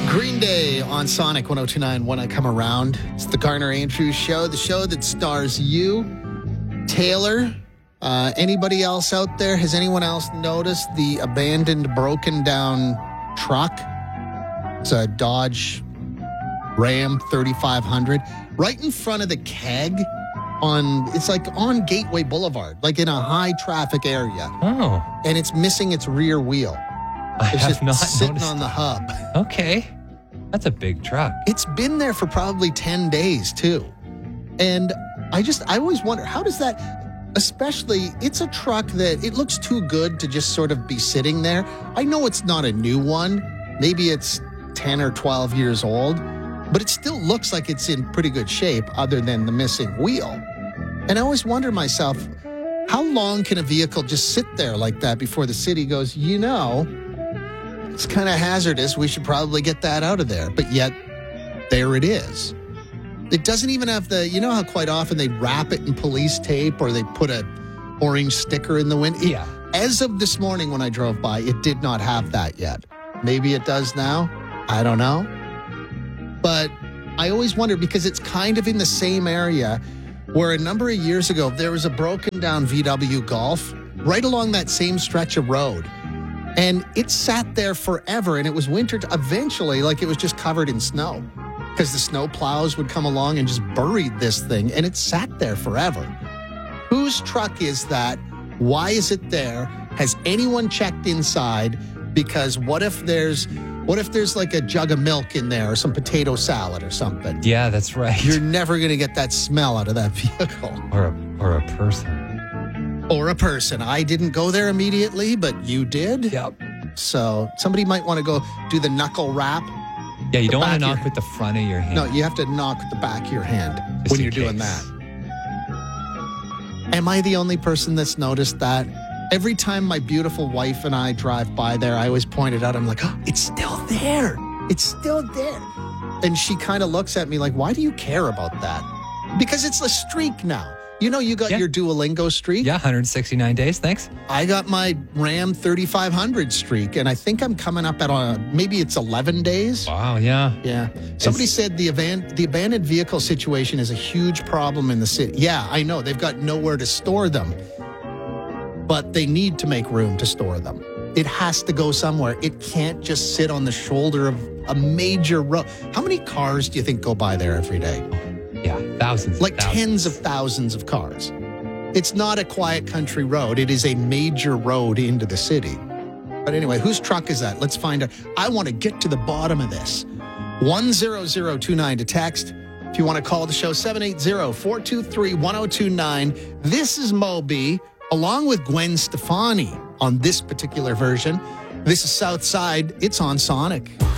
Green Day on Sonic 102.9 When I Come Around. It's the Garner Andrews Show, the show that stars you, Taylor. Anybody else out there? Has anyone else noticed the abandoned, broken down truck? It's a Dodge Ram 3500 right in front of the keg it's like on Gateway Boulevard, like in a high traffic area. Oh. And it's missing its rear wheel. It's have not sitting noticed on the hub. Okay. That's a big truck. It's been there for probably 10 days, too. And I always wonder, how does that, especially, it's a truck that it looks too good to just sort of be sitting there. I know it's not a new one. Maybe it's 10 or 12 years old, but it still looks like it's in pretty good shape other than the missing wheel. And I always wonder myself, how long can a vehicle just sit there like that before the city goes, it's kind of hazardous. We should probably get that out of there. But yet, there it is. It doesn't even have how quite often they wrap it in police tape or they put a orange sticker in the window? Yeah. As of this morning when I drove by, it did not have that yet. Maybe it does now. I don't know. But I always wonder because it's kind of in the same area where a number of years ago, there was a broken down VW Golf right along that same stretch of road. And it sat there forever, and it was winter. Eventually, it was just covered in snow because the snow plows would come along and just buried this thing, and it sat there forever. Whose truck is that? Why is it there? Has anyone checked inside? Because what if there's like a jug of milk in there or some potato salad or something? Yeah, that's right. You're never going to get that smell out of that vehicle. Or a person. Or a person. I didn't go there immediately, but you did. Yep. So somebody might want to go do the knuckle wrap. Yeah, you don't want to knock with the front of your hand. No, you have to knock with the back of your hand Just when in you're doing case. that. Am I the only person that's noticed that? Every time my beautiful wife and I drive by there, I always point it out. I'm like, oh, it's still there. It's still there. And she kind of looks at me like, why do you care about that? Because it's a streak now. You got your Duolingo streak. Yeah, 169 days, thanks. I got my Ram 3500 streak, and I think I'm coming up at maybe it's 11 days. Wow, yeah. Yeah. Somebody said the abandoned vehicle situation is a huge problem in the city. Yeah, I know. They've got nowhere to store them, but they need to make room to store them. It has to go somewhere. It can't just sit on the shoulder of a major road. How many cars do you think go by there every day? Yeah, thousands. Tens of thousands of cars. It's not a quiet country road. It is a major road into the city. But anyway, whose truck is that? Let's find out. I want to get to the bottom of this. 10029 to text. If you want to call the show, 780-423-1029. This is Moby, along with Gwen Stefani on this particular version. This is Southside. It's on Sonic.